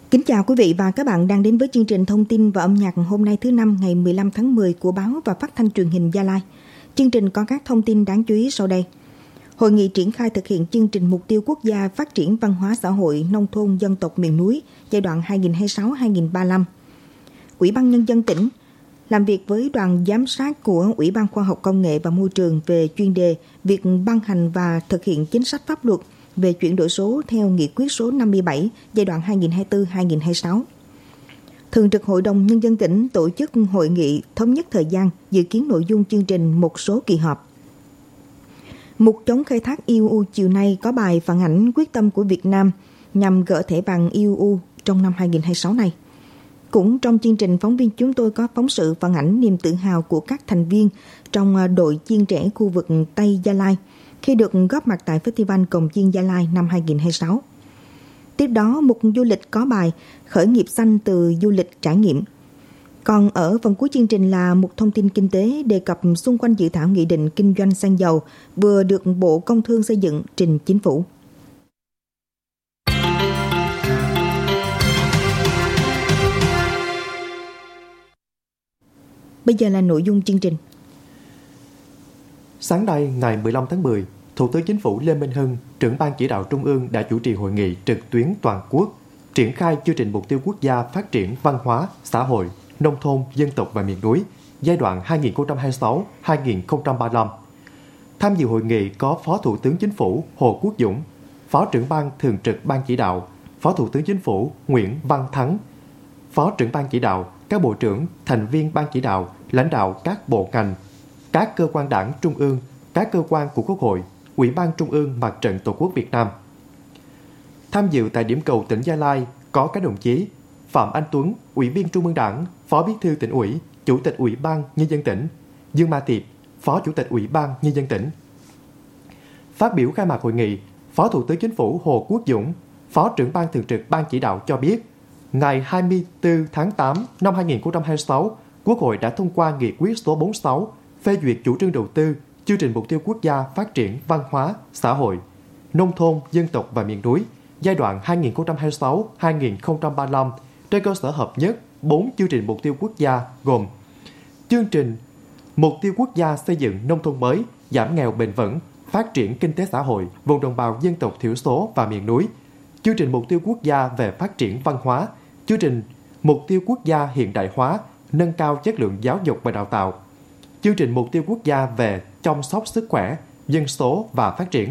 Kính chào quý vị và các bạn đang đến với chương trình thông tin và âm nhạc hôm nay thứ Năm ngày 15 tháng 10 của Báo và Phát thanh Truyền hình Gia Lai. Chương trình có các thông tin đáng chú ý sau đây. Hội nghị triển khai thực hiện chương trình mục tiêu quốc gia phát triển văn hóa xã hội nông thôn dân tộc miền núi giai đoạn 2026-2035. Ủy ban Nhân dân tỉnh làm việc với đoàn giám sát của Ủy ban Khoa học Công nghệ và Môi trường về chuyên đề việc ban hành và thực hiện chính sách pháp luật về chuyển đổi số theo nghị quyết số 57 giai đoạn 2024-2026. Thường trực Hội đồng Nhân dân tỉnh tổ chức hội nghị thống nhất thời gian, dự kiến nội dung chương trình một số kỳ họp. Mục chống khai thác IUU chiều nay có bài phản ảnh quyết tâm của Việt Nam nhằm gỡ thẻ vàng IUU trong năm 2026 này. Cũng trong chương trình, phóng viên chúng tôi có phóng sự phản ảnh niềm tự hào của các thành viên trong đội chiên trẻ khu vực Tây Gia Lai khi được góp mặt tại Festival Cồng Chiêng Gia Lai năm 2026. Tiếp đó, mục du lịch có bài khởi nghiệp xanh từ du lịch trải nghiệm. Còn ở phần cuối chương trình là một thông tin kinh tế đề cập xung quanh dự thảo nghị định kinh doanh xăng dầu vừa được Bộ Công Thương xây dựng trình Chính phủ. Bây giờ là nội dung chương trình. Sáng nay, ngày 15 tháng 10, Thủ tướng Chính phủ Lê Minh Hưng, trưởng Ban Chỉ đạo Trung ương đã chủ trì hội nghị trực tuyến toàn quốc triển khai chương trình mục tiêu quốc gia phát triển văn hóa, xã hội, nông thôn, dân tộc và miền núi giai đoạn 2026-2035. Tham dự hội nghị có Phó Thủ tướng Chính phủ Hồ Quốc Dũng, Phó trưởng Ban Thường trực Ban Chỉ đạo, Phó Thủ tướng Chính phủ Nguyễn Văn Thắng, Phó trưởng Ban Chỉ đạo, các bộ trưởng, thành viên Ban Chỉ đạo, lãnh đạo các bộ ngành, các cơ quan đảng trung ương, các cơ quan của Quốc hội, Ủy ban Trung ương Mặt trận Tổ quốc Việt Nam. Tham dự tại điểm cầu tỉnh Gia Lai có các đồng chí Phạm Anh Tuấn, Ủy viên Trung ương Đảng, Phó Bí thư Tỉnh ủy, Chủ tịch Ủy ban Nhân dân tỉnh, Dương Ma Tiệp, Phó Chủ tịch Ủy ban Nhân dân tỉnh. Phát biểu khai mạc hội nghị, Phó Thủ tướng Chính phủ Hồ Quốc Dũng, Phó trưởng Ban Thường trực Ban Chỉ đạo cho biết, ngày 24 tháng 8 năm 2026, Quốc hội đã thông qua nghị quyết số 46 phê duyệt chủ trương đầu tư chương trình mục tiêu quốc gia phát triển văn hóa, xã hội, nông thôn, dân tộc và miền núi giai đoạn 2026-2035 trên cơ sở hợp nhất 4 chương trình mục tiêu quốc gia gồm chương trình mục tiêu quốc gia xây dựng nông thôn mới, giảm nghèo bền vững, phát triển kinh tế xã hội vùng đồng bào dân tộc thiểu số và miền núi, chương trình mục tiêu quốc gia về phát triển văn hóa, chương trình mục tiêu quốc gia hiện đại hóa, nâng cao chất lượng giáo dục và đào tạo, chương trình mục tiêu quốc gia về chăm sóc sức khỏe, dân số và phát triển.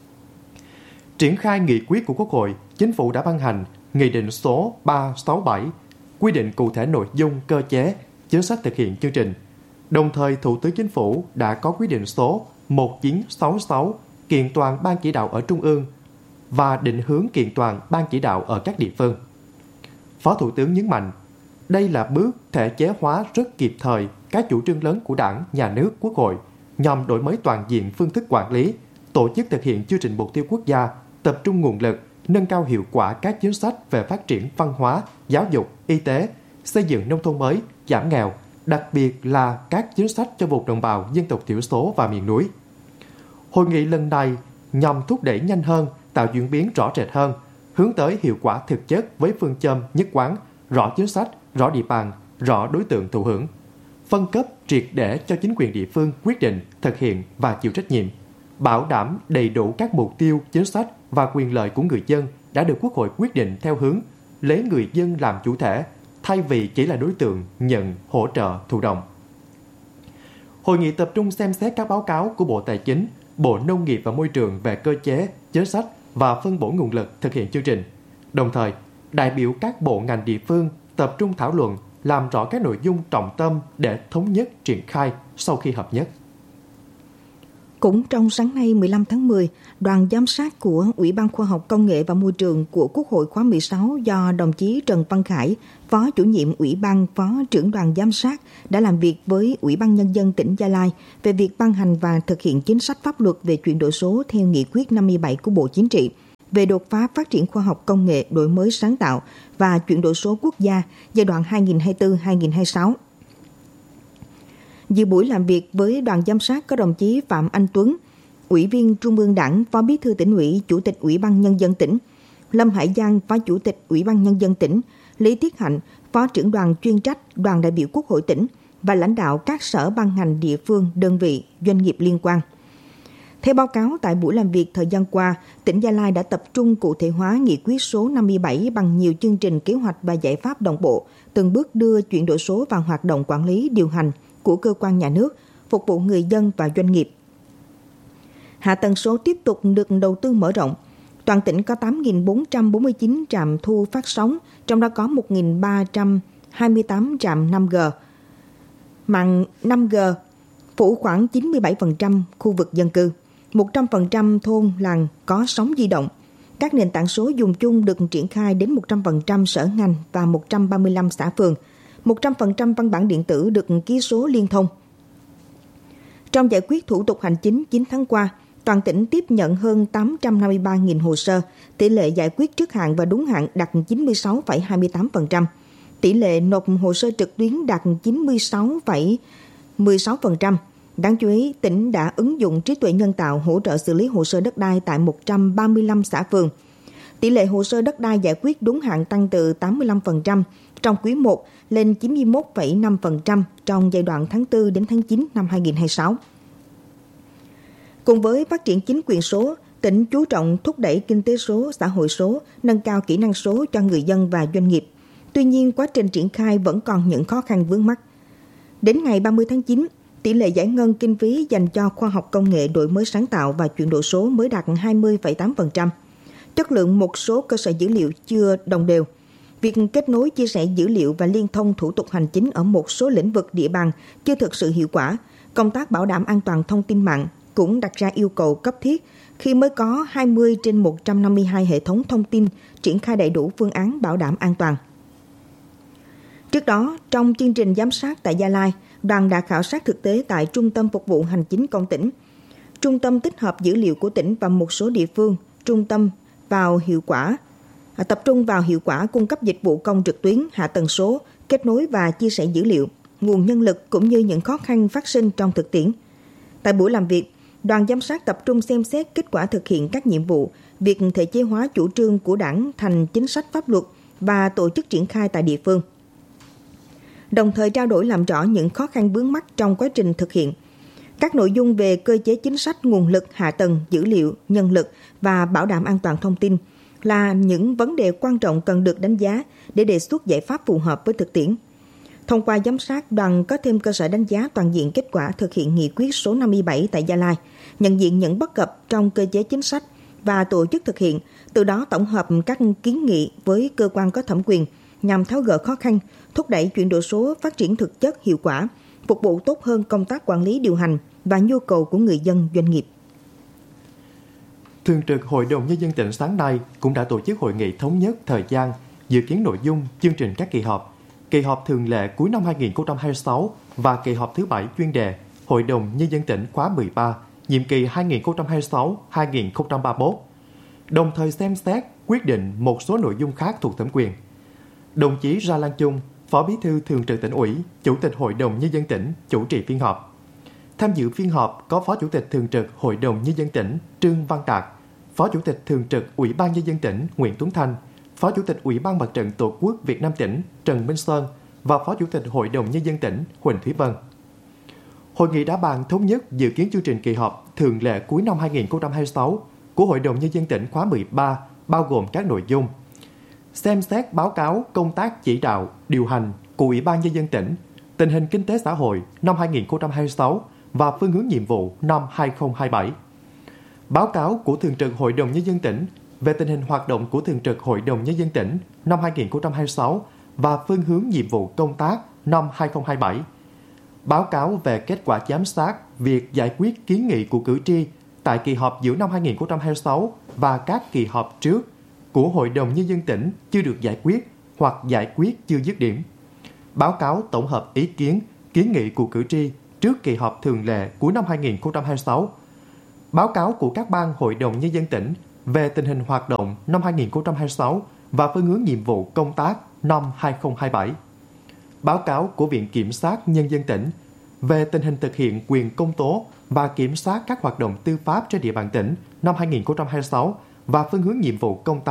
Triển khai nghị quyết của Quốc hội, Chính phủ đã ban hành Nghị định số 367, quy định cụ thể nội dung, cơ chế, chính sách thực hiện chương trình. Đồng thời, Thủ tướng Chính phủ đã có quyết định số 1966 kiện toàn Ban Chỉ đạo ở Trung ương và định hướng kiện toàn Ban Chỉ đạo ở các địa phương. Phó Thủ tướng nhấn mạnh, đây là bước thể chế hóa rất kịp thời các chủ trương lớn của Đảng, Nhà nước, Quốc hội nhằm đổi mới toàn diện phương thức quản lý, tổ chức thực hiện chương trình mục tiêu quốc gia, tập trung nguồn lực, nâng cao hiệu quả các chính sách về phát triển văn hóa, giáo dục, y tế, xây dựng nông thôn mới, giảm nghèo, đặc biệt là các chính sách cho vùng đồng bào dân tộc thiểu số và miền núi. Hội nghị lần này nhằm thúc đẩy nhanh hơn, tạo chuyển biến rõ rệt hơn, hướng tới hiệu quả thực chất với phương châm nhất quán, rõ chính sách, rõ địa bàn, rõ đối tượng thụ hưởng, phân cấp triệt để cho chính quyền địa phương quyết định, thực hiện và chịu trách nhiệm, bảo đảm đầy đủ các mục tiêu, chính sách và quyền lợi của người dân đã được Quốc hội quyết định theo hướng lấy người dân làm chủ thể, thay vì chỉ là đối tượng nhận hỗ trợ thụ động. Hội nghị tập trung xem xét các báo cáo của Bộ Tài chính, Bộ Nông nghiệp và Môi trường về cơ chế, chính sách và phân bổ nguồn lực thực hiện chương trình. Đồng thời, đại biểu các bộ ngành địa phương tập trung thảo luận, làm rõ các nội dung trọng tâm để thống nhất triển khai sau khi hợp nhất. Cũng trong sáng nay 15 tháng 10, đoàn giám sát của Ủy ban Khoa học Công nghệ và Môi trường của Quốc hội khóa 16 do đồng chí Trần Văn Khải, Phó chủ nhiệm Ủy ban, Phó trưởng đoàn giám sát đã làm việc với Ủy ban Nhân dân tỉnh Gia Lai về việc ban hành và thực hiện chính sách pháp luật về chuyển đổi số theo nghị quyết 57 của Bộ Chính trị về đột phá phát triển khoa học công nghệ, đổi mới sáng tạo và chuyển đổi số quốc gia giai đoạn 2024-2026. Dự buổi làm việc với đoàn giám sát có đồng chí Phạm Anh Tuấn, Ủy viên Trung ương Đảng, Phó Bí thư Tỉnh ủy, Chủ tịch Ủy ban Nhân dân tỉnh, Lâm Hải Giang, Phó Chủ tịch Ủy ban Nhân dân tỉnh, Lý Tiết Hạnh, Phó trưởng đoàn chuyên trách Đoàn đại biểu Quốc hội tỉnh và lãnh đạo các sở ban ngành địa phương, đơn vị, doanh nghiệp liên quan. Theo báo cáo tại buổi làm việc thời gian qua, tỉnh Gia Lai đã tập trung cụ thể hóa nghị quyết số 57 bằng nhiều chương trình kế hoạch và giải pháp đồng bộ, từng bước đưa chuyển đổi số vào hoạt động quản lý, điều hành của cơ quan nhà nước, phục vụ người dân và doanh nghiệp. Hạ tầng số tiếp tục được đầu tư mở rộng. Toàn tỉnh có 8.449 trạm thu phát sóng, trong đó có 1.328 trạm 5G. Mạng 5G phủ khoảng 97% khu vực dân cư, 100% thôn làng có sóng di động. Các nền tảng số dùng chung được triển khai đến 100% sở ngành và 135 xã phường. 100% văn bản điện tử được ký số liên thông. Trong giải quyết thủ tục hành chính 9 tháng qua, toàn tỉnh tiếp nhận hơn 853.000 hồ sơ, tỷ lệ giải quyết trước hạn và đúng hạn đạt 96,28%. Tỷ lệ nộp hồ sơ trực tuyến đạt 96,16%. Đáng chú ý, tỉnh đã ứng dụng trí tuệ nhân tạo hỗ trợ xử lý hồ sơ đất đai tại 135 xã phường. Tỷ lệ hồ sơ đất đai giải quyết đúng hạn tăng từ 85% trong quý 1 lên 91,5% trong giai đoạn tháng 4 đến tháng 9 năm 2026. Cùng với phát triển chính quyền số, tỉnh chú trọng thúc đẩy kinh tế số, xã hội số, nâng cao kỹ năng số cho người dân và doanh nghiệp. Tuy nhiên, quá trình triển khai vẫn còn những khó khăn vướng mắc. Đến ngày 30 tháng 9, tỷ lệ giải ngân kinh phí dành cho khoa học công nghệ, đổi mới sáng tạo và chuyển đổi số mới đạt 20,8%. Chất lượng một số cơ sở dữ liệu chưa đồng đều. Việc kết nối chia sẻ dữ liệu và liên thông thủ tục hành chính ở một số lĩnh vực địa bàn chưa thực sự hiệu quả. Công tác bảo đảm an toàn thông tin mạng cũng đặt ra yêu cầu cấp thiết khi mới có 20 trên 152 hệ thống thông tin triển khai đầy đủ phương án bảo đảm an toàn. Trước đó, trong chương trình giám sát tại Gia Lai, đoàn đã khảo sát thực tế tại Trung tâm Phục vụ Hành chính Công tỉnh. Trung tâm tích hợp dữ liệu của tỉnh và một số địa phương, tập trung vào hiệu quả cung cấp dịch vụ công trực tuyến, hạ tầng số, kết nối và chia sẻ dữ liệu, nguồn nhân lực cũng như những khó khăn phát sinh trong thực tiễn. Tại buổi làm việc, đoàn giám sát tập trung xem xét kết quả thực hiện các nhiệm vụ, việc thể chế hóa chủ trương của Đảng thành chính sách pháp luật và tổ chức triển khai tại địa phương. Đồng thời trao đổi làm rõ những khó khăn vướng mắc trong quá trình thực hiện. Các nội dung về cơ chế chính sách, nguồn lực, hạ tầng, dữ liệu, nhân lực và bảo đảm an toàn thông tin là những vấn đề quan trọng cần được đánh giá để đề xuất giải pháp phù hợp với thực tiễn. Thông qua giám sát, đoàn có thêm cơ sở đánh giá toàn diện kết quả thực hiện nghị quyết số 57 tại Gia Lai, nhận diện những bất cập trong cơ chế chính sách và tổ chức thực hiện, từ đó tổng hợp các kiến nghị với cơ quan có thẩm quyền nhằm tháo gỡ khó khăn, thúc đẩy chuyển đổi số phát triển thực chất hiệu quả, phục vụ tốt hơn công tác quản lý điều hành và nhu cầu của người dân doanh nghiệp. Thường trực Hội đồng Nhân dân tỉnh sáng nay cũng đã tổ chức hội nghị thống nhất thời gian, dự kiến nội dung, chương trình các kỳ họp thường lệ cuối năm 2026 và kỳ họp thứ 7 chuyên đề Hội đồng Nhân dân tỉnh khóa 13, nhiệm kỳ 2026-2031, đồng thời xem xét quyết định một số nội dung khác thuộc thẩm quyền. Đồng chí Ra Lan Chung, Phó Bí thư Thường trực Tỉnh ủy, Chủ tịch Hội đồng Nhân dân tỉnh chủ trì phiên họp. Tham dự phiên họp có Phó Chủ tịch Thường trực Hội đồng Nhân dân tỉnh Trương Văn Đạt, Phó Chủ tịch Thường trực Ủy ban Nhân dân tỉnh Nguyễn Tuấn Thanh, Phó Chủ tịch Ủy ban Mặt trận Tổ quốc Việt Nam tỉnh Trần Minh Sơn và Phó Chủ tịch Hội đồng Nhân dân tỉnh Huỳnh Thúy Vân. Hội nghị đã bàn thống nhất dự kiến chương trình kỳ họp thường lệ cuối năm 2026 của Hội đồng Nhân dân tỉnh khóa 13, bao gồm các nội dung: xem xét báo cáo công tác chỉ đạo, điều hành của Ủy ban Nhân dân tỉnh, tình hình kinh tế xã hội năm 2026 và phương hướng nhiệm vụ năm 2027. Báo cáo của Thường trực Hội đồng Nhân dân tỉnh về tình hình hoạt động của Thường trực Hội đồng Nhân dân tỉnh năm 2026 và phương hướng nhiệm vụ công tác năm 2027. Báo cáo về kết quả giám sát việc giải quyết kiến nghị của cử tri tại kỳ họp giữa năm 2026 và các kỳ họp trước của Hội đồng Nhân dân tỉnh chưa được giải quyết hoặc giải quyết chưa dứt điểm. Báo cáo tổng hợp ý kiến, kiến nghị của cử tri trước kỳ họp thường lệ cuối năm 2026. Báo cáo của các ban Hội đồng Nhân dân tỉnh về tình hình hoạt động năm 2026 và phương hướng nhiệm vụ công tác năm 2027. Báo cáo của Viện Kiểm sát Nhân dân tỉnh về tình hình thực hiện quyền công tố và kiểm soát các hoạt động tư pháp trên địa bàn tỉnh năm 2026 và phương hướng nhiệm vụ công tác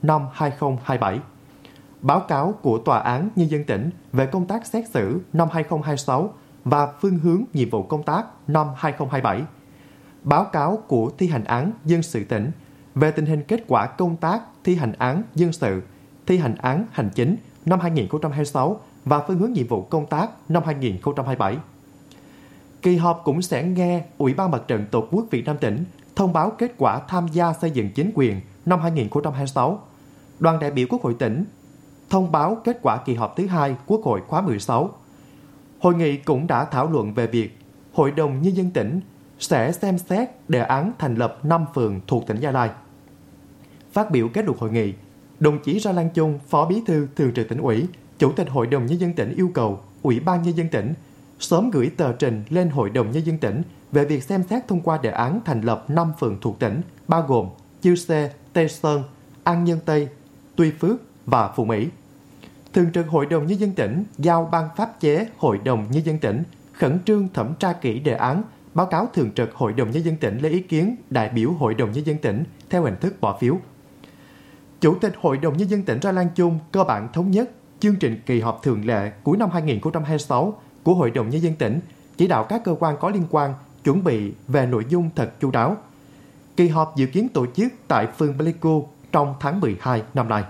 năm 2027, báo cáo của Tòa án Nhân dân tỉnh về công tác xét xử năm 2026 và phương hướng nhiệm vụ công tác năm 2027, báo cáo của thi hành án dân sự tỉnh về tình hình kết quả công tác thi hành án dân sự, thi hành án hành chính năm 2026 và phương hướng nhiệm vụ công tác năm 2027. Kỳ họp cũng sẽ nghe Ủy ban Mặt trận Tổ quốc Việt Nam tỉnh thông báo kết quả tham gia xây dựng chính quyền năm 2026. Đoàn đại biểu Quốc hội tỉnh thông báo kết quả kỳ họp thứ 2 Quốc hội khóa 16. Hội nghị cũng đã thảo luận về việc Hội đồng Nhân dân tỉnh sẽ xem xét đề án thành lập 5 phường thuộc tỉnh Gia Lai. Phát biểu kết luận hội nghị, đồng chí Ra Lan Chung, Phó Bí thư Thường trực Tỉnh ủy, Chủ tịch Hội đồng Nhân dân tỉnh yêu cầu Ủy ban Nhân dân tỉnh sớm gửi tờ trình lên Hội đồng Nhân dân tỉnh về việc xem xét thông qua đề án thành lập 5 phường thuộc tỉnh, bao gồm Chư Sê, Tây Sơn, An Nhân Tây, Tuy Phước và Phú Mỹ. Thường trực Hội đồng Nhân dân tỉnh giao Ban pháp chế Hội đồng Nhân dân tỉnh khẩn trương thẩm tra kỹ đề án, báo cáo Thường trực Hội đồng Nhân dân tỉnh lấy ý kiến đại biểu Hội đồng Nhân dân tỉnh theo hình thức bỏ phiếu. Chủ tịch Hội đồng Nhân dân tỉnh Ra Lan Chung cơ bản thống nhất chương trình kỳ họp thường lệ cuối năm 2026 của Hội đồng Nhân dân tỉnh, chỉ đạo các cơ quan có liên quan chuẩn bị về nội dung thật chu đáo. Kỳ họp dự kiến tổ chức tại phường Pleiku trong tháng 12 năm nay.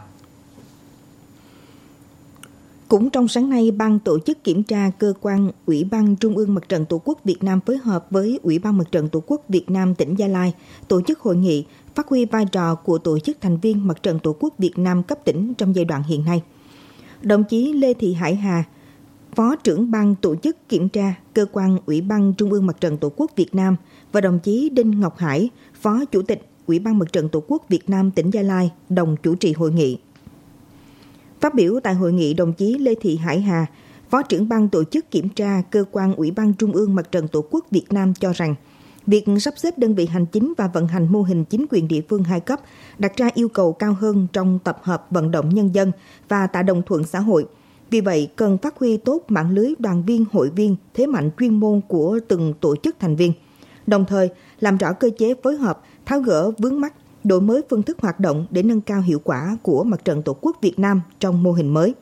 Cũng trong sáng nay, Ban tổ chức kiểm tra cơ quan Ủy ban Trung ương Mặt trận Tổ quốc Việt Nam phối hợp với Ủy ban Mặt trận Tổ quốc Việt Nam tỉnh Gia Lai tổ chức hội nghị phát huy vai trò của tổ chức thành viên Mặt trận Tổ quốc Việt Nam cấp tỉnh trong giai đoạn hiện nay. Đồng chí Lê Thị Hải Hà, Phó trưởng Ban tổ chức kiểm tra cơ quan Ủy ban Trung ương Mặt trận Tổ quốc Việt Nam và đồng chí Đinh Ngọc Hải, Phó Chủ tịch Ủy ban Mặt trận Tổ quốc Việt Nam tỉnh Gia Lai đồng chủ trì hội nghị. Phát biểu tại hội nghị, đồng chí Lê Thị Hải Hà, Phó trưởng Ban tổ chức kiểm tra cơ quan Ủy ban Trung ương Mặt trận Tổ quốc Việt Nam cho rằng, việc sắp xếp đơn vị hành chính và vận hành mô hình chính quyền địa phương hai cấp đặt ra yêu cầu cao hơn trong tập hợp vận động nhân dân và tạo đồng thuận xã hội. Vì vậy, cần phát huy tốt mạng lưới đoàn viên, hội viên, thế mạnh chuyên môn của từng tổ chức thành viên, đồng thời làm rõ cơ chế phối hợp, tháo gỡ vướng mắc, đổi mới phương thức hoạt động để nâng cao hiệu quả của Mặt trận Tổ quốc Việt Nam trong mô hình mới.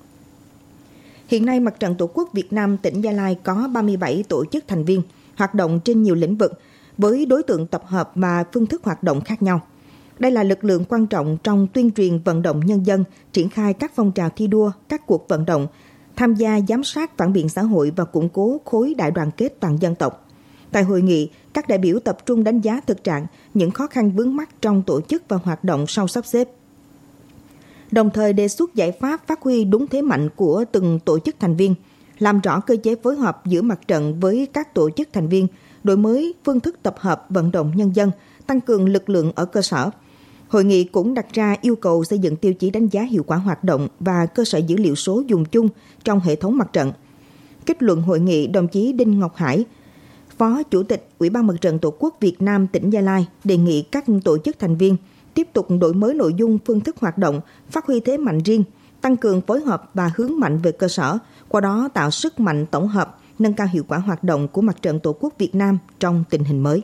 Hiện nay, Mặt trận Tổ quốc Việt Nam tỉnh Gia Lai có 37 tổ chức thành viên, hoạt động trên nhiều lĩnh vực, với đối tượng tập hợp và phương thức hoạt động khác nhau. Đây là lực lượng quan trọng trong tuyên truyền vận động nhân dân, triển khai các phong trào thi đua, các cuộc vận động, tham gia giám sát phản biện xã hội và củng cố khối đại đoàn kết toàn dân tộc. Tại hội nghị, các đại biểu tập trung đánh giá thực trạng, những khó khăn vướng mắc trong tổ chức và hoạt động sau sắp xếp. Đồng thời đề xuất giải pháp phát huy đúng thế mạnh của từng tổ chức thành viên, làm rõ cơ chế phối hợp giữa mặt trận với các tổ chức thành viên, đổi mới phương thức tập hợp vận động nhân dân, tăng cường lực lượng ở cơ sở. Hội nghị cũng đặt ra yêu cầu xây dựng tiêu chí đánh giá hiệu quả hoạt động và cơ sở dữ liệu số dùng chung trong hệ thống mặt trận. Kết luận hội nghị, đồng chí Đinh Ngọc Hải, Phó Chủ tịch Ủy ban Mặt trận Tổ quốc Việt Nam tỉnh Gia Lai đề nghị các tổ chức thành viên tiếp tục đổi mới nội dung, phương thức hoạt động, phát huy thế mạnh riêng, tăng cường phối hợp và hướng mạnh về cơ sở, qua đó tạo sức mạnh tổng hợp, nâng cao hiệu quả hoạt động của Mặt trận Tổ quốc Việt Nam trong tình hình mới.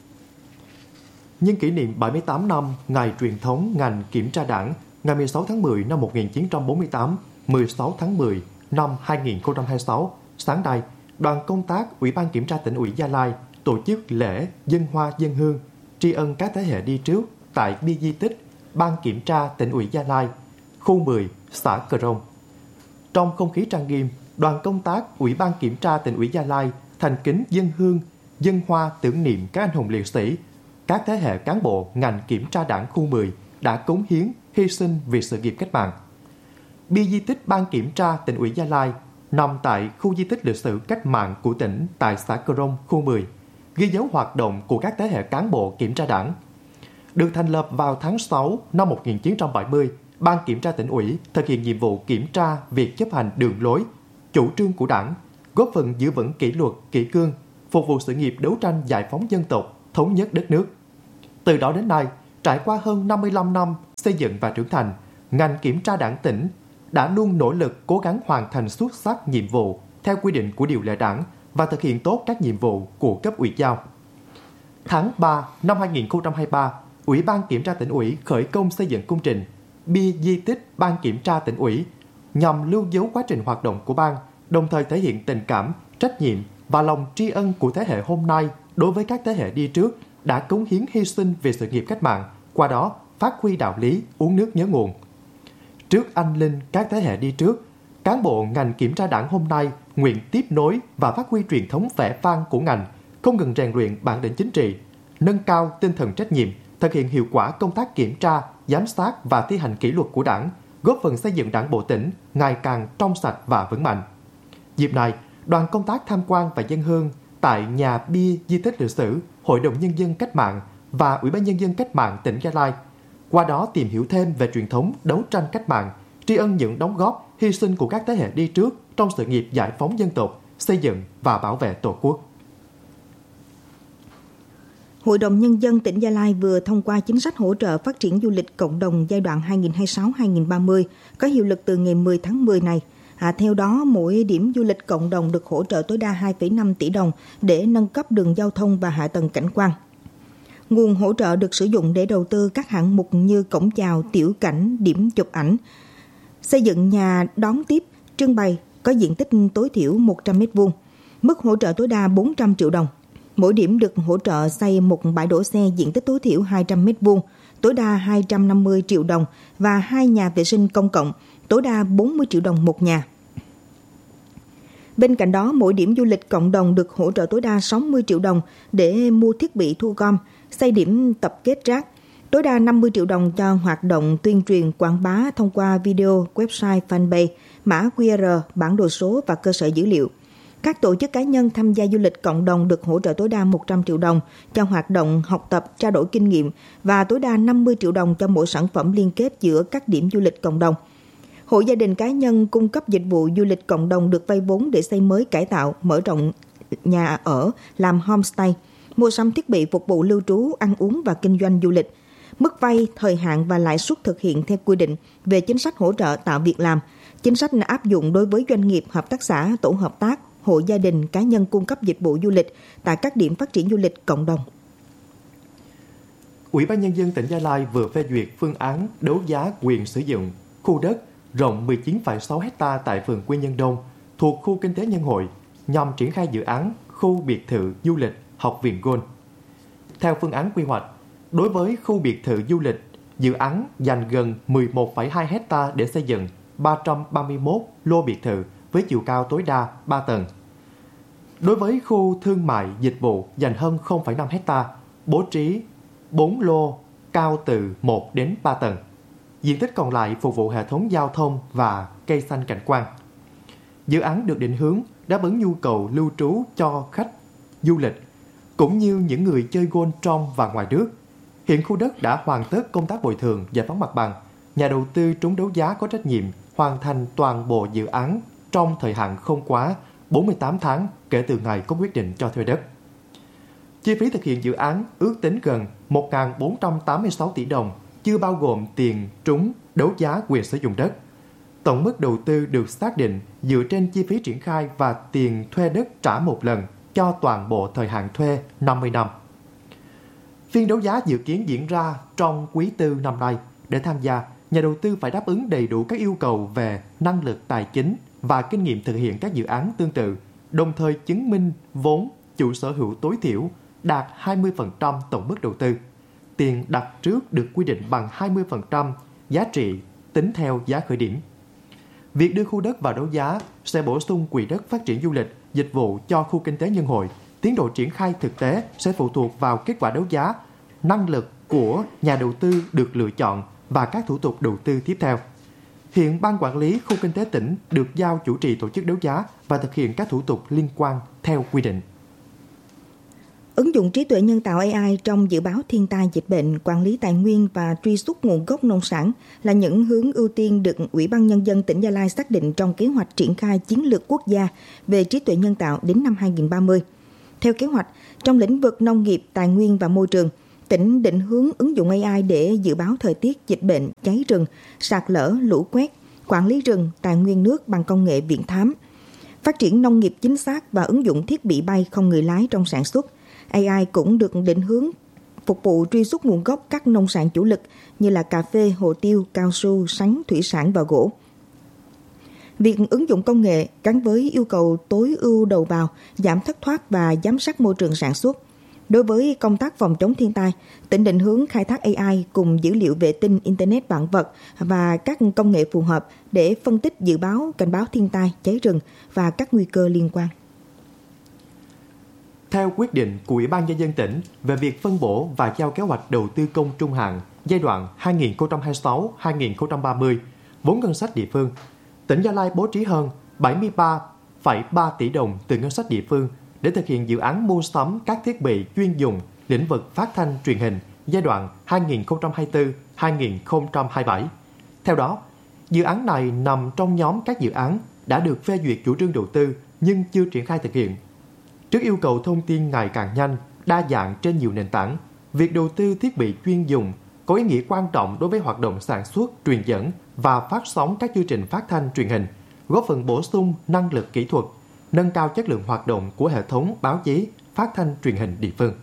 Nhân kỷ niệm 78 năm Ngày truyền thống ngành kiểm tra Đảng, ngày 16 tháng 10 năm 1948, 16 tháng 10 năm 2026, sáng nay, đoàn công tác Ủy ban Kiểm tra Tỉnh ủy Gia Lai tổ chức lễ dâng hoa dâng hương tri ân các thế hệ đi trước tại bia di tích Ban Kiểm tra Tỉnh ủy Gia Lai, khu 10, xã Cờ Rông. Trong không khí trang nghiêm, đoàn công tác Ủy ban Kiểm tra Tỉnh ủy Gia Lai thành kính dâng hương, dâng hoa tưởng niệm các anh hùng liệt sĩ, các thế hệ cán bộ ngành kiểm tra Đảng khu 10 đã cống hiến, hy sinh vì sự nghiệp cách mạng. Bia di tích Ban Kiểm tra Tỉnh ủy Gia Lai nằm tại khu di tích lịch sử cách mạng của tỉnh tại xã Cờ Rông, khu 10, ghi dấu hoạt động của các thế hệ cán bộ kiểm tra Đảng. Được thành lập vào tháng 6 năm 1970, Ban Kiểm tra Tỉnh ủy thực hiện nhiệm vụ kiểm tra việc chấp hành đường lối, chủ trương của Đảng, góp phần giữ vững kỷ luật, kỷ cương, phục vụ sự nghiệp đấu tranh giải phóng dân tộc, thống nhất đất nước. Từ đó đến nay, trải qua hơn 55 năm xây dựng và trưởng thành, ngành kiểm tra Đảng tỉnh đã luôn nỗ lực cố gắng hoàn thành xuất sắc nhiệm vụ theo quy định của điều lệ Đảng và thực hiện tốt các nhiệm vụ của cấp ủy giao. Tháng 3 năm 2023, Ủy ban Kiểm tra Tỉnh ủy khởi công xây dựng công trình bia di tích Ban Kiểm tra Tỉnh ủy nhằm lưu dấu quá trình hoạt động của ban, đồng thời thể hiện tình cảm, trách nhiệm và lòng tri ân của thế hệ hôm nay đối với các thế hệ đi trước đã cống hiến hy sinh vì sự nghiệp cách mạng, qua đó phát huy đạo lý uống nước nhớ nguồn. Trước anh linh các thế hệ đi trước, cán bộ ngành kiểm tra đảng hôm nay nguyện tiếp nối và phát huy truyền thống vẻ vang của ngành, không ngừng rèn luyện bản lĩnh chính trị, nâng cao tinh thần trách nhiệm, thực hiện hiệu quả công tác kiểm tra, giám sát và thi hành kỷ luật của Đảng, góp phần xây dựng Đảng bộ tỉnh ngày càng trong sạch và vững mạnh. Dịp này, đoàn công tác tham quan và dâng hương tại nhà bia di tích lịch sử Hội đồng Nhân dân Cách mạng và Ủy ban Nhân dân Cách mạng tỉnh Gia Lai, qua đó tìm hiểu thêm về truyền thống đấu tranh cách mạng, tri ân những đóng góp, hy sinh của các thế hệ đi trước trong sự nghiệp giải phóng dân tộc, xây dựng và bảo vệ Tổ quốc. Hội đồng Nhân dân tỉnh Gia Lai vừa thông qua chính sách hỗ trợ phát triển du lịch cộng đồng giai đoạn 2026-2030 có hiệu lực từ ngày 10 tháng 10 này. Theo đó, mỗi điểm du lịch cộng đồng được hỗ trợ tối đa 2,5 tỷ đồng để nâng cấp đường giao thông và hạ tầng cảnh quan. Nguồn hỗ trợ được sử dụng để đầu tư các hạng mục như cổng chào, tiểu cảnh, điểm chụp ảnh, xây dựng nhà đón tiếp, trưng bày có diện tích tối thiểu 100 m2, mức hỗ trợ tối đa 400 triệu đồng. Mỗi điểm được hỗ trợ xây một bãi đổ xe diện tích tối thiểu 200 m2, tối đa 250 triệu đồng và 2 nhà vệ sinh công cộng, tối đa 40 triệu đồng một nhà. Bên cạnh đó, mỗi điểm du lịch cộng đồng được hỗ trợ tối đa 60 triệu đồng để mua thiết bị thu gom, xây điểm tập kết rác, tối đa 50 triệu đồng cho hoạt động tuyên truyền quảng bá thông qua video, website, fanpage, mã QR, bản đồ số và cơ sở dữ liệu. Các tổ chức cá nhân tham gia du lịch cộng đồng được hỗ trợ tối đa 100 triệu đồng cho hoạt động học tập, trao đổi kinh nghiệm và tối đa 50 triệu đồng cho mỗi sản phẩm liên kết giữa các điểm du lịch cộng đồng. Hộ gia đình cá nhân cung cấp dịch vụ du lịch cộng đồng được vay vốn để xây mới, cải tạo, mở rộng nhà ở, làm homestay, mua sắm thiết bị phục vụ lưu trú, ăn uống và kinh doanh du lịch. Mức vay, thời hạn và lãi suất thực hiện theo quy định về chính sách hỗ trợ tạo việc làm. Chính sách áp dụng đối với doanh nghiệp, hợp tác xã, tổ hợp tác, hộ gia đình, cá nhân cung cấp dịch vụ du lịch tại các điểm phát triển du lịch cộng đồng. Ủy ban Nhân dân tỉnh Gia Lai vừa phê duyệt phương án đấu giá quyền sử dụng khu đất rộng 19,6 ha tại phường Quy Nhơn Đông thuộc khu kinh tế Nhân Hội nhằm triển khai dự án khu biệt thự du lịch Học viện Gold. Theo phương án quy hoạch, đối với khu biệt thự du lịch, dự án dành gần 11,2 ha để xây dựng 331 lô biệt thự với chiều cao tối đa 3 tầng. Đối với khu thương mại dịch vụ dành hơn 0,5 ha, bố trí 4 lô cao từ 1 đến 3 tầng. Diện tích còn lại phục vụ hệ thống giao thông và cây xanh cảnh quan. Dự án được định hướng đáp ứng nhu cầu lưu trú cho khách du lịch, cũng như những người chơi golf trong và ngoài nước. Hiện khu đất đã hoàn tất công tác bồi thường, giải phóng mặt bằng. Nhà đầu tư trúng đấu giá có trách nhiệm hoàn thành toàn bộ dự án trong thời hạn không quá 48 tháng kể từ ngày có quyết định cho thuê đất. Chi phí thực hiện dự án ước tính gần 1.486 tỷ đồng, chưa bao gồm tiền trúng đấu giá quyền sử dụng đất. Tổng mức đầu tư được xác định dựa trên chi phí triển khai và tiền thuê đất trả một lần cho toàn bộ thời hạn thuê 50 năm. Phiên đấu giá dự kiến diễn ra trong quý 4 năm nay. Để tham gia, nhà đầu tư phải đáp ứng đầy đủ các yêu cầu về năng lực tài chính và kinh nghiệm thực hiện các dự án tương tự, đồng thời chứng minh vốn chủ sở hữu tối thiểu đạt 20% tổng mức đầu tư. Tiền đặt trước được quy định bằng 20% giá trị tính theo giá khởi điểm. Việc đưa khu đất vào đấu giá sẽ bổ sung quỹ đất phát triển du lịch, dịch vụ cho khu kinh tế Nhân Hội. Tiến độ triển khai thực tế sẽ phụ thuộc vào kết quả đấu giá, năng lực của nhà đầu tư được lựa chọn và các thủ tục đầu tư tiếp theo. Hiện Ban Quản lý Khu Kinh tế tỉnh được giao chủ trì tổ chức đấu giá và thực hiện các thủ tục liên quan theo quy định. Ứng dụng trí tuệ nhân tạo AI trong dự báo thiên tai, dịch bệnh, quản lý tài nguyên và truy xuất nguồn gốc nông sản là những hướng ưu tiên được Ủy ban Nhân dân tỉnh Gia Lai xác định trong kế hoạch triển khai chiến lược quốc gia về trí tuệ nhân tạo đến năm 2030. Theo kế hoạch, trong lĩnh vực nông nghiệp, tài nguyên và môi trường, tỉnh định hướng ứng dụng AI để dự báo thời tiết, dịch bệnh, cháy rừng, sạt lở, lũ quét, quản lý rừng, tài nguyên nước bằng công nghệ viễn thám, phát triển nông nghiệp chính xác và ứng dụng thiết bị bay không người lái trong sản xuất. AI cũng được định hướng phục vụ truy xuất nguồn gốc các nông sản chủ lực như là cà phê, hồ tiêu, cao su, sắn, thủy sản và gỗ. Việc ứng dụng công nghệ gắn với yêu cầu tối ưu đầu vào, giảm thất thoát và giám sát môi trường sản xuất. Đối với công tác phòng chống thiên tai, tỉnh định hướng khai thác AI cùng dữ liệu vệ tinh Internet vạn vật và các công nghệ phù hợp để phân tích dự báo, cảnh báo thiên tai, cháy rừng và các nguy cơ liên quan. Theo quyết định của Ủy ban Nhân dân tỉnh về việc phân bổ và giao kế hoạch đầu tư công trung hạn giai đoạn 2026-2030, vốn ngân sách địa phương, tỉnh Gia Lai bố trí hơn 73,3 tỷ đồng từ ngân sách địa phương để thực hiện dự án mua sắm các thiết bị chuyên dùng lĩnh vực phát thanh truyền hình giai đoạn 2024-2027. Theo đó, dự án này nằm trong nhóm các dự án đã được phê duyệt chủ trương đầu tư nhưng chưa triển khai thực hiện. Trước yêu cầu thông tin ngày càng nhanh, đa dạng trên nhiều nền tảng, việc đầu tư thiết bị chuyên dùng có ý nghĩa quan trọng đối với hoạt động sản xuất, truyền dẫn và phát sóng các chương trình phát thanh truyền hình, góp phần bổ sung năng lực kỹ thuật, nâng cao chất lượng hoạt động của hệ thống báo chí, phát thanh truyền hình địa phương.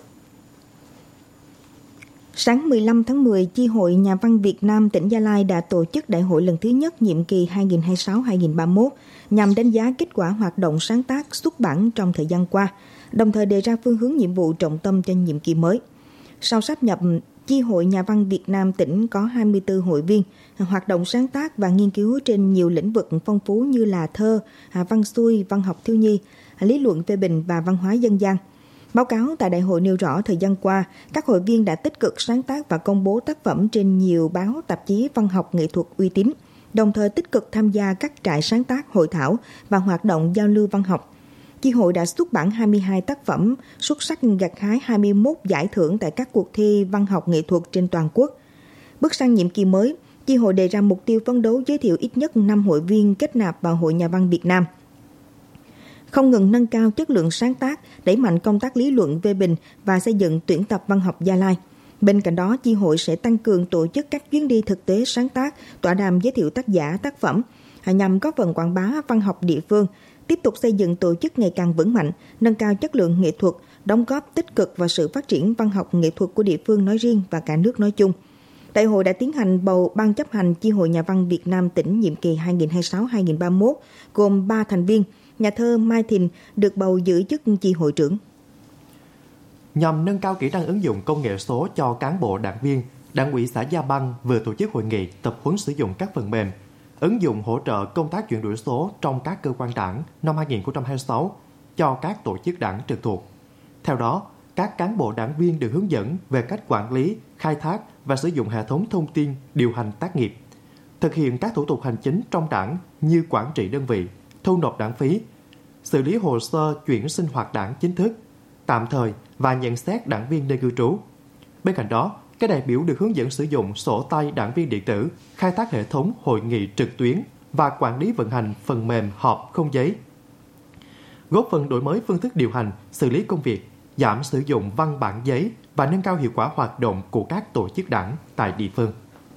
Sáng 15 tháng 10, Chi hội Nhà văn Việt Nam tỉnh Gia Lai đã tổ chức đại hội lần thứ nhất nhiệm kỳ 2026-2031 nhằm đánh giá kết quả hoạt động sáng tác xuất bản trong thời gian qua, đồng thời đề ra phương hướng nhiệm vụ trọng tâm cho nhiệm kỳ mới. Sau sáp nhập, Chi hội Nhà văn Việt Nam tỉnh có 24 hội viên, hoạt động sáng tác và nghiên cứu trên nhiều lĩnh vực phong phú như là thơ, văn xuôi, văn học thiếu nhi, lý luận phê bình và văn hóa dân gian. Báo cáo tại đại hội nêu rõ thời gian qua, các hội viên đã tích cực sáng tác và công bố tác phẩm trên nhiều báo, tạp chí văn học nghệ thuật uy tín, đồng thời tích cực tham gia các trại sáng tác, hội thảo và hoạt động giao lưu văn học. Chi hội đã xuất bản 22 tác phẩm xuất sắc, gặt hái 21 giải thưởng tại các cuộc thi văn học nghệ thuật trên toàn quốc. Bước sang nhiệm kỳ mới, Chi hội đề ra mục tiêu phấn đấu giới thiệu ít nhất 5 hội viên kết nạp vào Hội Nhà văn Việt Nam. Không ngừng nâng cao chất lượng sáng tác, đẩy mạnh công tác lý luận phê bình và xây dựng tuyển tập văn học Gia Lai. Bên cạnh đó, Chi hội sẽ tăng cường tổ chức các chuyến đi thực tế sáng tác, tọa đàm giới thiệu tác giả, tác phẩm, nhằm góp phần quảng bá văn học địa phương, tiếp tục xây dựng tổ chức ngày càng vững mạnh, nâng cao chất lượng nghệ thuật, đóng góp tích cực vào sự phát triển văn học nghệ thuật của địa phương nói riêng và cả nước nói chung. Đại hội đã tiến hành bầu Ban chấp hành Chi hội Nhà văn Việt Nam tỉnh nhiệm kỳ 2026-2031, gồm 3 thành viên. Nhà thơ Mai Thìn được bầu giữ chức chi hội trưởng. Nhằm nâng cao kỹ năng ứng dụng công nghệ số cho cán bộ đảng viên, Đảng ủy xã Gia Băng vừa tổ chức hội nghị tập huấn sử dụng các phần mềm, ứng dụng hỗ trợ công tác chuyển đổi số trong các cơ quan đảng năm 2026 cho các tổ chức đảng trực thuộc. Theo đó, các cán bộ đảng viên được hướng dẫn về cách quản lý, khai thác và sử dụng hệ thống thông tin điều hành tác nghiệp, thực hiện các thủ tục hành chính trong đảng như quản trị đơn vị, thu nộp đảng phí, xử lý hồ sơ chuyển sinh hoạt đảng chính thức, tạm thời và nhận xét đảng viên nơi cư trú. Bên cạnh đó, các đại biểu được hướng dẫn sử dụng sổ tay đảng viên điện tử, khai thác hệ thống hội nghị trực tuyến và quản lý vận hành phần mềm họp không giấy, góp phần đổi mới phương thức điều hành, xử lý công việc, giảm sử dụng văn bản giấy và nâng cao hiệu quả hoạt động của các tổ chức đảng tại địa phương.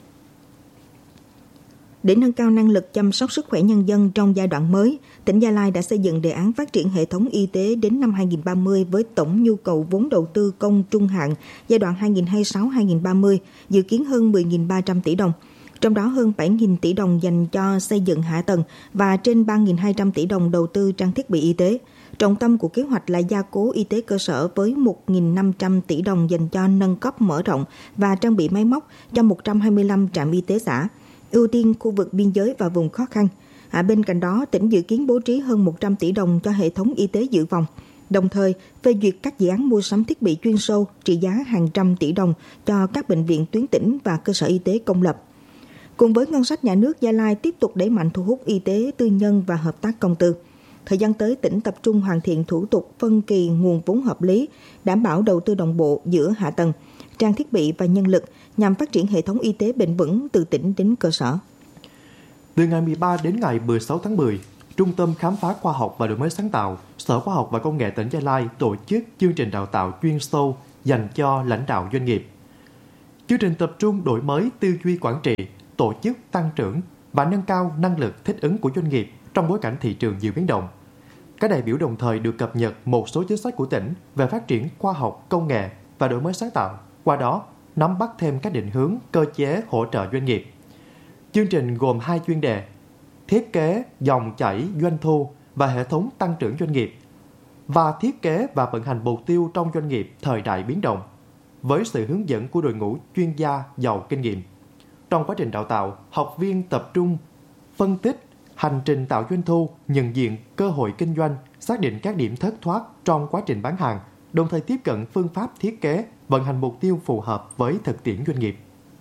Để nâng cao năng lực chăm sóc sức khỏe nhân dân trong giai đoạn mới, tỉnh Gia Lai đã xây dựng đề án phát triển hệ thống y tế đến năm 2030 với tổng nhu cầu vốn đầu tư công trung hạn giai đoạn 2026-2030 dự kiến hơn 10.300 tỷ đồng. Trong đó hơn 7.000 tỷ đồng dành cho xây dựng hạ tầng và trên 3.200 tỷ đồng đầu tư trang thiết bị y tế. Trọng tâm của kế hoạch là gia cố y tế cơ sở với 1.500 tỷ đồng dành cho nâng cấp mở rộng và trang bị máy móc cho 125 trạm y tế xã, ưu tiên khu vực biên giới và vùng khó khăn. Bên cạnh đó, tỉnh dự kiến bố trí hơn 100 tỷ đồng cho hệ thống y tế dự phòng, đồng thời phê duyệt các dự án mua sắm thiết bị chuyên sâu trị giá hàng trăm tỷ đồng cho các bệnh viện tuyến tỉnh và cơ sở y tế công lập. Cùng với ngân sách nhà nước, Gia Lai tiếp tục đẩy mạnh thu hút y tế tư nhân và hợp tác công tư. Thời gian tới, tỉnh tập trung hoàn thiện thủ tục phân kỳ nguồn vốn hợp lý, đảm bảo đầu tư đồng bộ giữa hạ tầng, trang thiết bị và nhân lực nhằm phát triển hệ thống y tế bền vững từ tỉnh đến cơ sở. Từ ngày 13 đến ngày 16 tháng 10, Trung tâm Khám phá Khoa học và Đổi mới sáng tạo, Sở Khoa học và Công nghệ tỉnh Gia Lai tổ chức chương trình đào tạo chuyên sâu dành cho lãnh đạo doanh nghiệp. Chương trình tập trung đổi mới tư duy quản trị, tổ chức tăng trưởng và nâng cao năng lực thích ứng của doanh nghiệp trong bối cảnh thị trường nhiều biến động. Các đại biểu đồng thời được cập nhật một số chính sách của tỉnh về phát triển khoa học, công nghệ, và đổi mới sáng tạo, qua đó nắm bắt thêm các định hướng, cơ chế hỗ trợ doanh nghiệp. Chương trình gồm 2 chuyên đề: thiết kế dòng chảy doanh thu và hệ thống tăng trưởng doanh nghiệp, và thiết kế và vận hành mục tiêu trong doanh nghiệp thời đại biến động, với sự hướng dẫn của đội ngũ chuyên gia giàu kinh nghiệm. Trong quá trình đào tạo, học viên tập trung phân tích hành trình tạo doanh thu, nhận diện cơ hội kinh doanh, xác định các điểm thất thoát trong quá trình bán hàng, đồng thời tiếp cận phương pháp thiết kế, vận hành mục tiêu phù hợp với thực tiễn doanh nghiệp.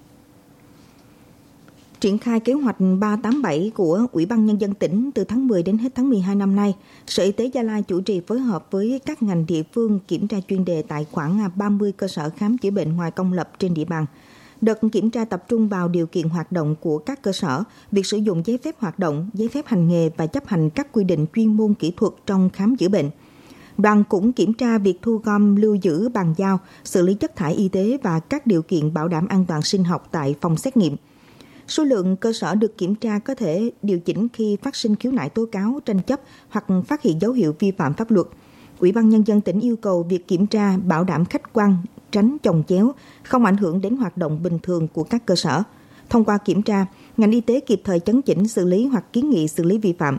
Triển khai kế hoạch 387 của Ủy ban Nhân dân tỉnh từ tháng 10 đến hết tháng 12 năm nay, Sở Y tế Gia Lai chủ trì phối hợp với các ngành địa phương kiểm tra chuyên đề tại khoảng 30 cơ sở khám chữa bệnh ngoài công lập trên địa bàn. Đợt kiểm tra tập trung vào điều kiện hoạt động của các cơ sở, việc sử dụng giấy phép hoạt động, giấy phép hành nghề và chấp hành các quy định chuyên môn kỹ thuật trong khám chữa bệnh. Đoàn cũng kiểm tra việc thu gom, lưu giữ, bàn giao, xử lý chất thải y tế và các điều kiện bảo đảm an toàn sinh học tại phòng xét nghiệm. Số lượng cơ sở được kiểm tra có thể điều chỉnh khi phát sinh khiếu nại tố cáo, tranh chấp hoặc phát hiện dấu hiệu vi phạm pháp luật. Ủy ban Nhân dân tỉnh yêu cầu việc kiểm tra bảo đảm khách quan, tránh chồng chéo, không ảnh hưởng đến hoạt động bình thường của các cơ sở. Thông qua kiểm tra, ngành y tế kịp thời chấn chỉnh, xử lý hoặc kiến nghị xử lý vi phạm.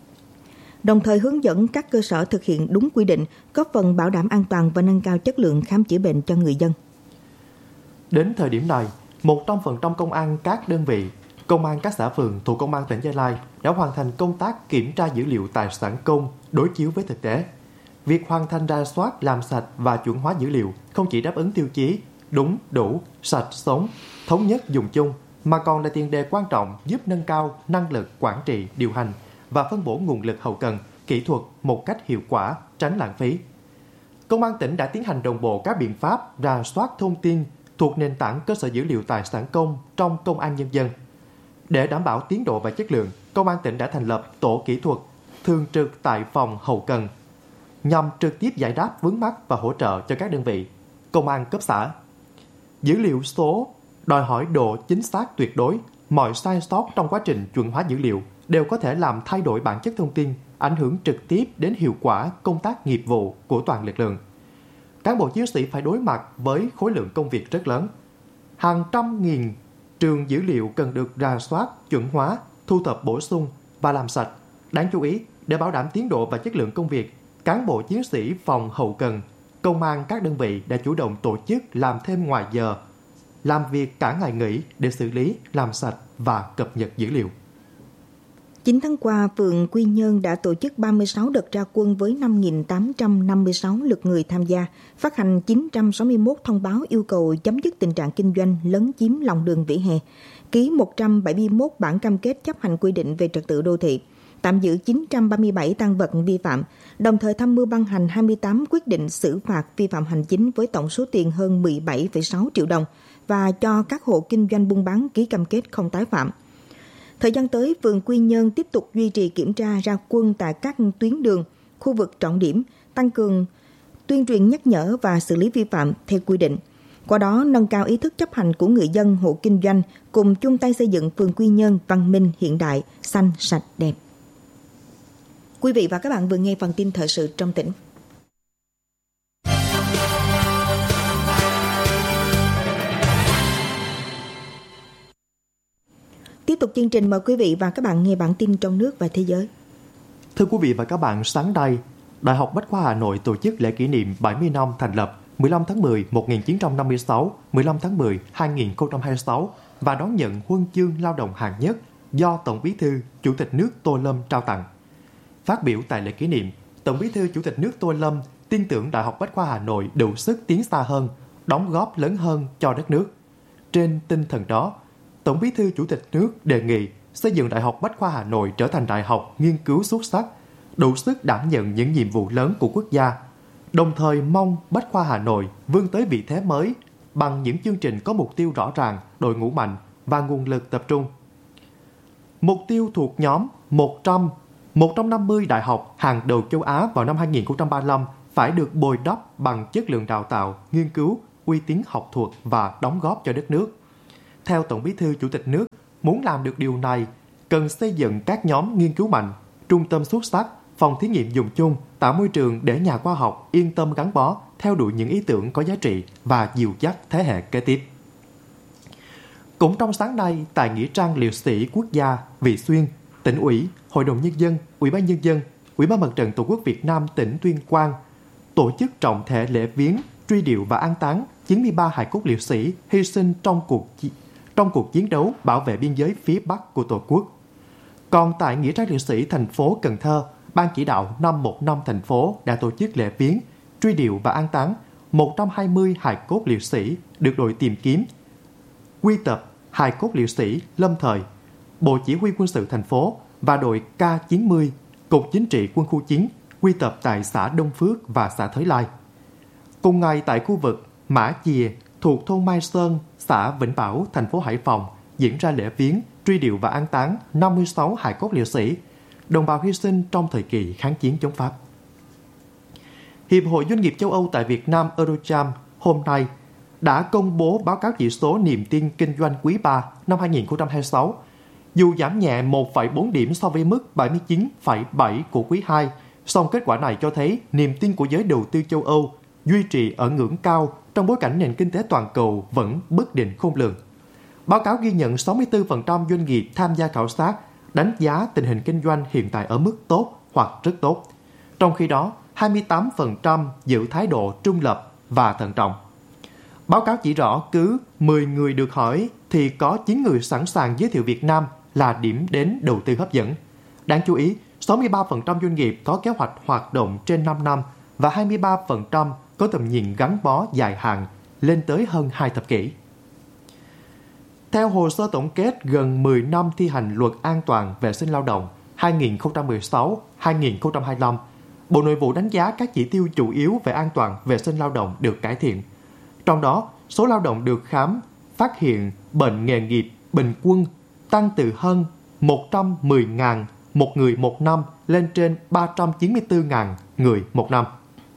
Đồng thời hướng dẫn các cơ sở thực hiện đúng quy định, góp phần bảo đảm an toàn và nâng cao chất lượng khám chữa bệnh cho người dân. Đến thời điểm này, 100% công an các đơn vị, công an các xã phường thuộc Công an tỉnh Gia Lai đã hoàn thành công tác kiểm tra dữ liệu tài sản công đối chiếu với thực tế. Việc hoàn thành rà soát, làm sạch và chuẩn hóa dữ liệu không chỉ đáp ứng tiêu chí đúng, đủ, sạch, sống, thống nhất, dùng chung, mà còn là tiền đề quan trọng giúp nâng cao năng lực quản trị, điều hành và phân bổ nguồn lực hậu cần, kỹ thuật một cách hiệu quả, tránh lãng phí. Công an tỉnh đã tiến hành đồng bộ các biện pháp rà soát thông tin thuộc nền tảng cơ sở dữ liệu tài sản công trong Công an Nhân dân. Để đảm bảo tiến độ và chất lượng, Công an tỉnh đã thành lập tổ kỹ thuật thường trực tại phòng hậu cần nhằm trực tiếp giải đáp vướng mắc và hỗ trợ cho các đơn vị, công an cấp xã. Dữ liệu số đòi hỏi độ chính xác tuyệt đối, mọi sai sót trong quá trình chuẩn hóa dữ liệu đều có thể làm thay đổi bản chất thông tin, ảnh hưởng trực tiếp đến hiệu quả công tác nghiệp vụ của toàn lực lượng. Cán bộ chiến sĩ phải đối mặt với khối lượng công việc rất lớn. Hàng trăm nghìn trường dữ liệu cần được rà soát, chuẩn hóa, thu thập bổ sung và làm sạch. Đáng chú ý, để bảo đảm tiến độ và chất lượng công việc, cán bộ chiến sĩ phòng hậu cần, công an các đơn vị đã chủ động tổ chức làm thêm ngoài giờ, làm việc cả ngày nghỉ để xử lý, làm sạch và cập nhật dữ liệu. 9 tháng qua, phường Quy Nhơn đã tổ chức 36 đợt ra quân với 5.856 lượt người tham gia, phát hành 961 thông báo yêu cầu chấm dứt tình trạng kinh doanh lấn chiếm lòng đường vỉa hè, ký 171 bản cam kết chấp hành quy định về trật tự đô thị, tạm giữ 937 tang vật vi phạm, đồng thời tham mưu ban hành 28 quyết định xử phạt vi phạm hành chính với tổng số tiền hơn 17,6 triệu đồng và cho các hộ kinh doanh buôn bán ký cam kết không tái phạm. Thời gian tới, phường Quy Nhơn tiếp tục duy trì kiểm tra ra quân tại các tuyến đường, khu vực trọng điểm, tăng cường tuyên truyền nhắc nhở và xử lý vi phạm theo quy định. Qua đó, nâng cao ý thức chấp hành của người dân, hộ kinh doanh, cùng chung tay xây dựng phường Quy Nhơn văn minh, hiện đại, xanh, sạch, đẹp. Quý vị và các bạn vừa nghe phần tin thời sự trong tỉnh. Tiếp tục chương trình, mời quý vị và các bạn nghe bản tin trong nước và thế giới. Thưa quý vị và các bạn, sáng nay, Đại học Bách khoa Hà Nội tổ chức lễ kỷ niệm 70 năm thành lập 15 tháng 10 1956, 15 tháng 10 2026 và đón nhận huân chương lao động hạng nhất do Tổng Bí thư Chủ tịch nước Tô Lâm trao tặng. Phát biểu tại lễ kỷ niệm, Tổng Bí thư Chủ tịch nước Tô Lâm tin tưởng Đại học Bách khoa Hà Nội đủ sức tiến xa hơn, đóng góp lớn hơn cho đất nước. Trên tinh thần đó, Tổng Bí thư Chủ tịch nước đề nghị xây dựng Đại học Bách khoa Hà Nội trở thành đại học nghiên cứu xuất sắc, đủ sức đảm nhận những nhiệm vụ lớn của quốc gia, đồng thời mong Bách khoa Hà Nội vươn tới vị thế mới bằng những chương trình có mục tiêu rõ ràng, đội ngũ mạnh và nguồn lực tập trung. Mục tiêu thuộc nhóm 150 đại học hàng đầu châu Á vào năm 2035 phải được bồi đắp bằng chất lượng đào tạo, nghiên cứu, uy tín học thuật và đóng góp cho đất nước. Theo Tổng Bí thư Chủ tịch nước, muốn làm được điều này, cần xây dựng các nhóm nghiên cứu mạnh, trung tâm xuất sắc, phòng thí nghiệm dùng chung, tạo môi trường để nhà khoa học yên tâm gắn bó, theo đuổi những ý tưởng có giá trị và dìu dắt thế hệ kế tiếp. Cũng trong sáng nay, tại Nghĩa trang liệt sĩ quốc gia Vị Xuyên, tỉnh ủy, Hội đồng Nhân dân, Ủy ban Nhân dân, Ủy ban Mặt trận Tổ quốc Việt Nam tỉnh Tuyên Quang tổ chức trọng thể lễ viếng, truy điệu và an táng 93 hài cốt liệt sĩ hy sinh trong cuộc chiến đấu bảo vệ biên giới phía Bắc của Tổ quốc. Còn tại Nghĩa trang liệt sĩ thành phố Cần Thơ, Ban chỉ đạo 515 thành phố đã tổ chức lễ viếng, truy điệu và an táng 120 hài cốt liệt sĩ được đội tìm kiếm, quy tập hài cốt liệt sĩ lâm thời, Bộ Chỉ huy quân sự thành phố và đội K90, Cục Chính trị Quân khu 9, quy tập tại xã Đông Phước và xã Thới Lai. Cùng ngày tại khu vực Mã Chìa thuộc thôn Mai Sơn, xã Vĩnh Bảo, thành phố Hải Phòng diễn ra lễ viếng, truy điệu và an táng 56 hài cốt liệt sĩ, đồng bào hy sinh trong thời kỳ kháng chiến chống Pháp. Hiệp hội Doanh nghiệp châu Âu tại Việt Nam Eurocharm hôm nay đã công bố báo cáo chỉ số niềm tin kinh doanh quý 3 năm 2026. Dù giảm nhẹ 1,4 điểm so với mức 79,7 của quý 2, song kết quả này cho thấy niềm tin của giới đầu tư châu Âu duy trì ở ngưỡng cao trong bối cảnh nền kinh tế toàn cầu vẫn bất định khôn lường. Báo cáo ghi nhận 64% doanh nghiệp tham gia khảo sát đánh giá tình hình kinh doanh hiện tại ở mức tốt hoặc rất tốt. Trong khi đó, 28% giữ thái độ trung lập và thận trọng. Báo cáo chỉ rõ cứ 10 người được hỏi thì có 9 người sẵn sàng giới thiệu Việt Nam là điểm đến đầu tư hấp dẫn. Đáng chú ý, 63% doanh nghiệp có kế hoạch hoạt động trên 5 năm và 23% có tầm nhìn gắn bó dài hạn lên tới hơn 2 thập kỷ. Theo hồ sơ tổng kết gần 10 năm thi hành Luật An toàn vệ sinh lao động 2016-2025, Bộ Nội vụ đánh giá các chỉ tiêu chủ yếu về an toàn vệ sinh lao động được cải thiện. Trong đó, số lao động được khám, phát hiện bệnh nghề nghiệp bình quân tăng từ hơn 110.000 một người một năm lên trên 394.000 người một năm.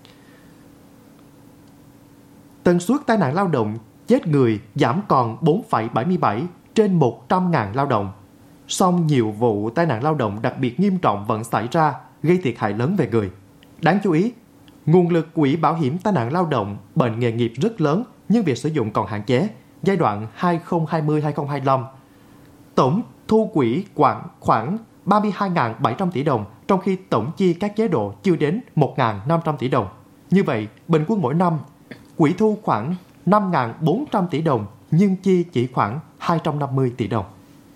Tần suất tai nạn lao động chết người giảm còn 4,77 trên 100.000 lao động. Song nhiều vụ tai nạn lao động đặc biệt nghiêm trọng vẫn xảy ra, gây thiệt hại lớn về người. Đáng chú ý, nguồn lực quỹ bảo hiểm tai nạn lao động, bệnh nghề nghiệp rất lớn nhưng việc sử dụng còn hạn chế. Giai đoạn 2020-2025, tổng thu quỹ khoảng 32.700 tỷ đồng, trong khi tổng chi các chế độ chưa đến 1.500 tỷ đồng. Như vậy, bình quân mỗi năm, quỹ thu khoảng 5.400 tỷ đồng nhưng chi chỉ khoảng 250 tỷ đồng.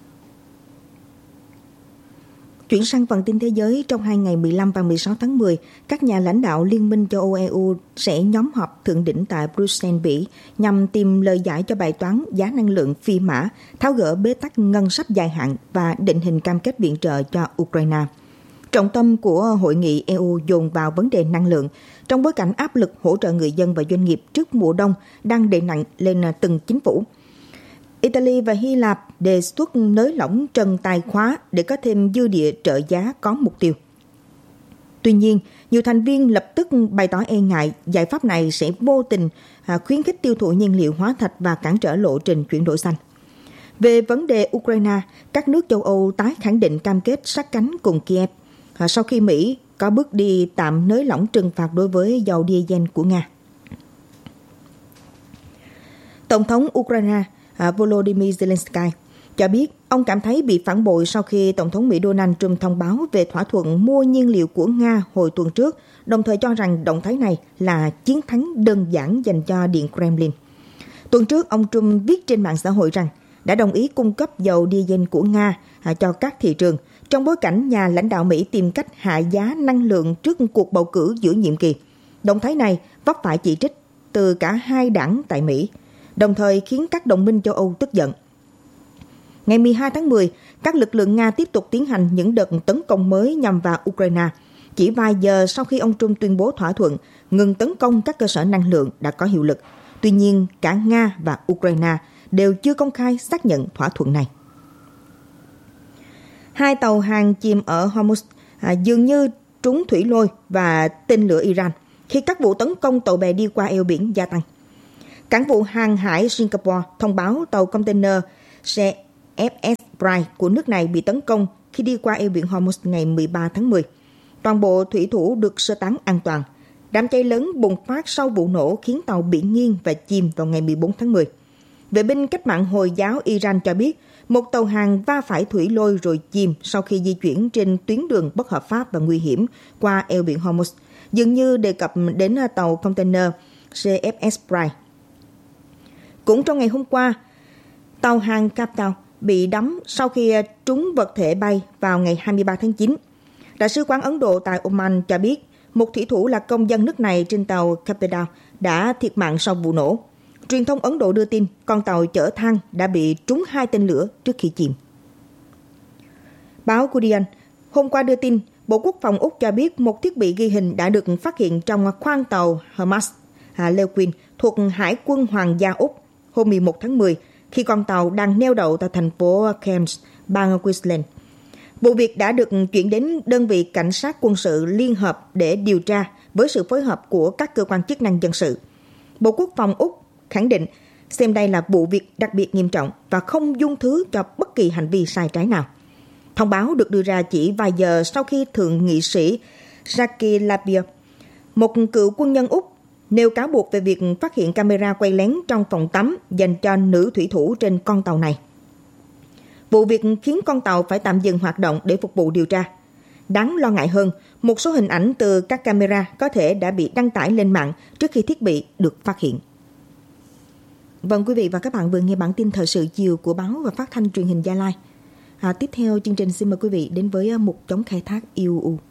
Chuyển sang phần tin thế giới, trong 2 ngày 15 và 16 tháng 10, các nhà lãnh đạo Liên minh châu Âu EU sẽ nhóm họp thượng đỉnh tại Bruxelles, Bỉ nhằm tìm lời giải cho bài toán giá năng lượng phi mã, tháo gỡ bế tắc ngân sách dài hạn và định hình cam kết viện trợ cho Ukraine. Trọng tâm của hội nghị EU dồn vào vấn đề năng lượng, trong bối cảnh áp lực hỗ trợ người dân và doanh nghiệp trước mùa đông đang đè nặng lên từng chính phủ. Italy và Hy Lạp đề xuất nới lỏng trần tài khóa để có thêm dư địa trợ giá có mục tiêu. Tuy nhiên, nhiều thành viên lập tức bày tỏ e ngại giải pháp này sẽ vô tình khuyến khích tiêu thụ nhiên liệu hóa thạch và cản trở lộ trình chuyển đổi xanh. Về vấn đề Ukraine, các nước châu Âu tái khẳng định cam kết sát cánh cùng Kiev sau khi Mỹ có bước đi tạm nới lỏng trừng phạt đối với dầu diesel của Nga. Tổng thống Ukraine Volodymyr Zelensky cho biết ông cảm thấy bị phản bội sau khi Tổng thống Mỹ Donald Trump thông báo về thỏa thuận mua nhiên liệu của Nga hồi tuần trước, đồng thời cho rằng động thái này là chiến thắng đơn giản dành cho Điện Kremlin. Tuần trước, ông Trump viết trên mạng xã hội rằng đã đồng ý cung cấp dầu diesel của Nga cho các thị trường, trong bối cảnh nhà lãnh đạo Mỹ tìm cách hạ giá năng lượng trước cuộc bầu cử giữa nhiệm kỳ. Động thái này vấp phải chỉ trích từ cả hai đảng tại Mỹ, đồng thời khiến các đồng minh châu Âu tức giận. Ngày 12 tháng 10, các lực lượng Nga tiếp tục tiến hành những đợt tấn công mới nhằm vào Ukraine, chỉ vài giờ sau khi ông Trump tuyên bố thỏa thuận ngừng tấn công các cơ sở năng lượng đã có hiệu lực. Tuy nhiên, cả Nga và Ukraine đều chưa công khai xác nhận thỏa thuận này. Hai tàu hàng chìm ở Hormuz dường như trúng thủy lôi và tên lửa Iran khi các vụ tấn công tàu bè đi qua eo biển gia tăng. Cảng vụ hàng hải Singapore thông báo tàu container CFS Pride của nước này bị tấn công khi đi qua eo biển Hormuz ngày 13 tháng 10. Toàn bộ thủy thủ được sơ tán an toàn. Đám cháy lớn bùng phát sau vụ nổ khiến tàu bị nghiêng và chìm vào ngày 14 tháng 10. Vệ binh cách mạng Hồi giáo Iran cho biết một tàu hàng va phải thủy lôi rồi chìm sau khi di chuyển trên tuyến đường bất hợp pháp và nguy hiểm qua eo biển Hormuz, dường như đề cập đến tàu container CFS Pride. Cũng trong ngày hôm qua, tàu hàng Captal bị đắm sau khi trúng vật thể bay vào ngày 23 tháng 9. Đại sứ quán Ấn Độ tại Oman cho biết một thủy thủ là công dân nước này trên tàu Captal đã thiệt mạng sau vụ nổ. Truyền thông Ấn Độ đưa tin con tàu chở than đã bị trúng 2 tên lửa trước khi chìm. Báo Guardian hôm qua đưa tin Bộ Quốc phòng Úc cho biết một thiết bị ghi hình đã được phát hiện trong khoang tàu Hermes Lewin thuộc Hải quân Hoàng gia Úc hôm 11 tháng 10 khi con tàu đang neo đậu tại thành phố Cairns, bang Queensland. Vụ việc đã được chuyển đến đơn vị cảnh sát quân sự liên hợp để điều tra với sự phối hợp của các cơ quan chức năng dân sự. Bộ Quốc phòng Úc khẳng định xem đây là vụ việc đặc biệt nghiêm trọng và không dung thứ cho bất kỳ hành vi sai trái nào. Thông báo được đưa ra chỉ vài giờ sau khi Thượng nghị sĩ Jackie Lapierre, một cựu quân nhân Úc, nêu cáo buộc về việc phát hiện camera quay lén trong phòng tắm dành cho nữ thủy thủ trên con tàu này. Vụ việc khiến con tàu phải tạm dừng hoạt động để phục vụ điều tra. Đáng lo ngại hơn, một số hình ảnh từ các camera có thể đã bị đăng tải lên mạng trước khi thiết bị được phát hiện. Vâng, quý vị và các bạn vừa nghe bản tin thời sự chiều của báo và phát thanh truyền hình Gia Lai. Tiếp theo chương trình xin mời quý vị đến với mục chống khai thác IUU.